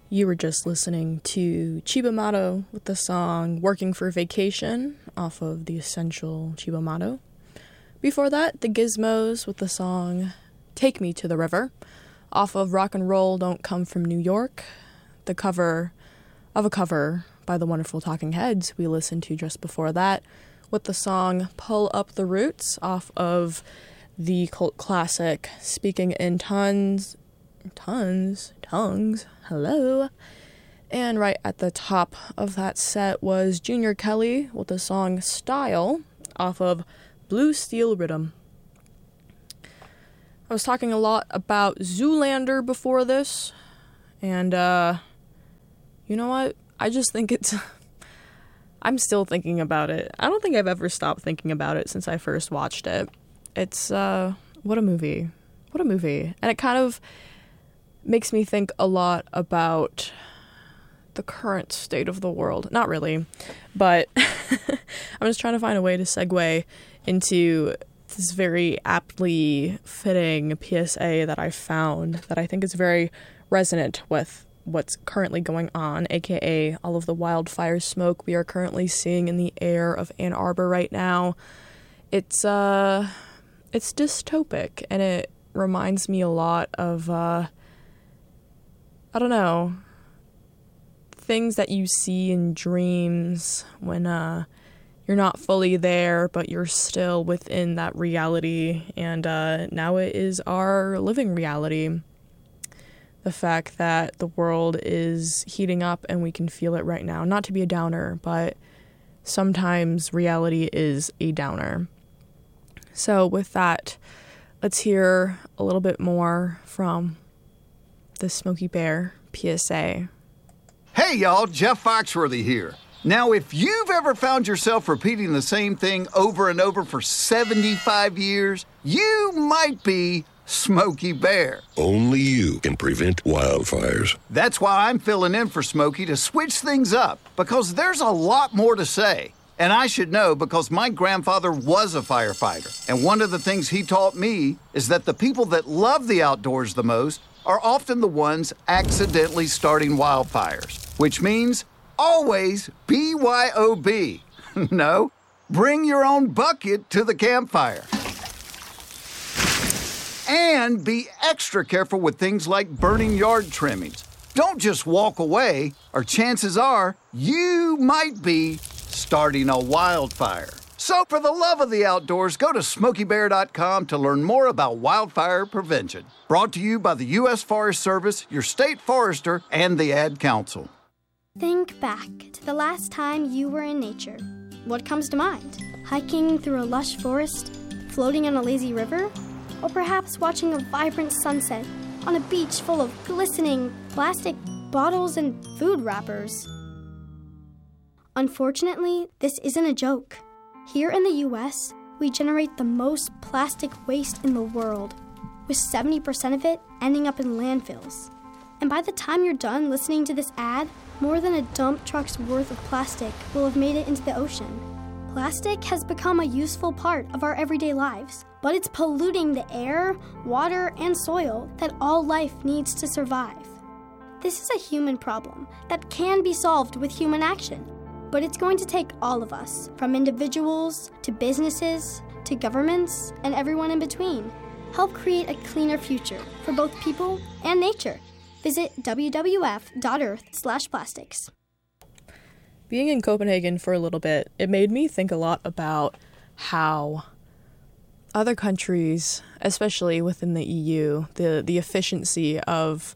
You were just listening to Chiba Mato with the song Working for Vacation off of the Essential Chiba Mato. Before that, the Gizmos with the song Take Me to the River off of Rock and Roll Don't Come from New York. The cover of a cover by the wonderful Talking Heads we listened to just before that with the song Pull Up the Roots off of the cult classic Speaking in Tongues. Hello. And right at the top of that set was Junior Kelly with the song Style off of Blue Steel Rhythm. I was talking a lot about Zoolander before this, and you know what? I just think I'm still thinking about it. I don't think I've ever stopped thinking about it since I first watched it. It's, what a movie. What a movie. And it kind of makes me think a lot about the current state of the world. Not really, but I'm just trying to find a way to segue into this very aptly fitting PSA that I found that I think is very resonant with what's currently going on, aka all of the wildfire smoke we are currently seeing in the air of Ann Arbor right now. It's dystopic, and it reminds me a lot of I don't know, things that you see in dreams when you're not fully there, but you're still within that reality, and now it is our living reality. The fact that the world is heating up and we can feel it right now. Not to be a downer, but sometimes reality is a downer. So with that, let's hear a little bit more from the Smokey Bear PSA. Hey y'all, Jeff Foxworthy here. Now, if you've ever found yourself repeating the same thing over and over for 75 years, you might be Smokey Bear. Only you can prevent wildfires. That's why I'm filling in for Smokey to switch things up, because there's a lot more to say. And I should know because my grandfather was a firefighter. And one of the things he taught me is that the people that love the outdoors the most are often the ones accidentally starting wildfires, which means always BYOB. No, bring your own bucket to the campfire. And be extra careful with things like burning yard trimmings. Don't just walk away, or chances are you might be starting a wildfire. So for the love of the outdoors, go to SmokeyBear.com to learn more about wildfire prevention. Brought to you by the U.S. Forest Service, your state forester, and the Ad Council. Think back to the last time you were in nature. What comes to mind? Hiking through a lush forest? Floating on a lazy river? Or perhaps watching a vibrant sunset on a beach full of glistening plastic bottles and food wrappers? Unfortunately, this isn't a joke. Here in the U.S., we generate the most plastic waste in the world, with 70% of it ending up in landfills. And by the time you're done listening to this ad, more than a dump truck's worth of plastic will have made it into the ocean. Plastic has become a useful part of our everyday lives, but it's polluting the air, water, and soil that all life needs to survive. This is a human problem that can be solved with human action. But it's going to take all of us, from individuals to businesses to governments and everyone in between. Help create a cleaner future for both people and nature. Visit wwf.earth/plastics. Being in Copenhagen for a little bit, it made me think a lot about how other countries, especially within the EU, the efficiency of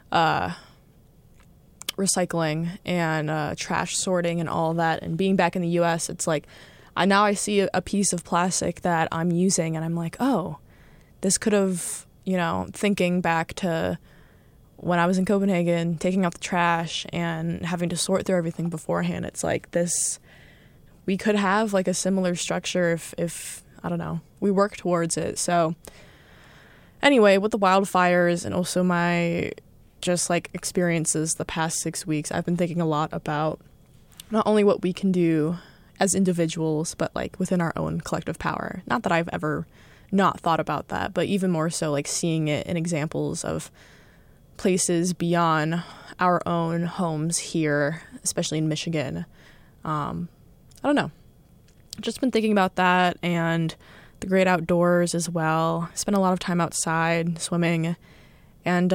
recycling and trash sorting and all that, and being back in the U.S., it's like I see a piece of plastic that I'm using and I'm like, oh, this could have, thinking back to when I was in Copenhagen, taking out the trash and having to sort through everything beforehand. It's like this, we could have like a similar structure if I don't know, we work towards it. So anyway, with the wildfires and also my just like experiences the past 6 weeks, I've been thinking a lot about not only what we can do as individuals, but like within our own collective power. Not that I've ever not thought about that, but even more so like seeing it in examples of places beyond our own homes here, especially in Michigan. I don't know. Just been thinking about that and the great outdoors as well. Spent a lot of time outside swimming and,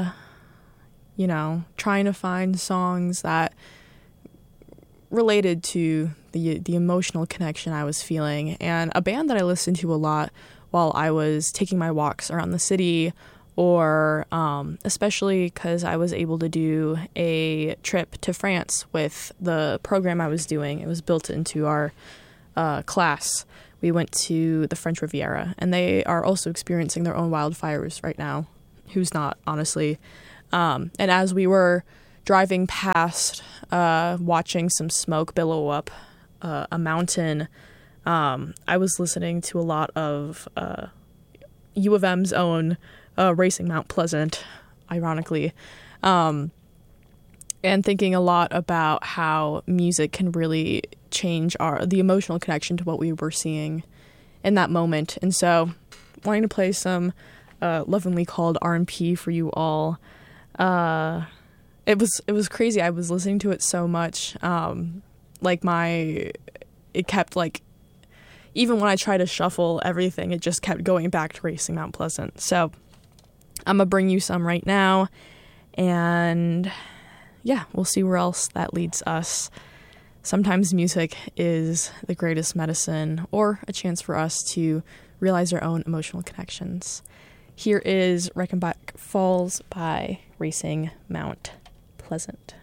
trying to find songs that related to the emotional connection I was feeling. And a band that I listened to a lot while I was taking my walks around the city, or especially because I was able to do a trip to France with the program I was doing. It was built into our class. We went to the French Riviera, and they are also experiencing their own wildfires right now. Who's not, honestly? And as we were driving past, watching some smoke billow up a mountain, I was listening to a lot of U of M's own Racing Mount Pleasant, ironically, and thinking a lot about how music can really change the emotional connection to what we were seeing in that moment. And so wanting to play some lovingly called R&P for you all. It was crazy. I was listening to it so much. It kept even when I tried to shuffle everything, it just kept going back to Racing Mount Pleasant. So I'm going to bring you some right now. And yeah, we'll see where else that leads us. Sometimes music is the greatest medicine, or a chance for us to realize our own emotional connections. Here is Reichenbach Falls by Racing Mount Pleasant.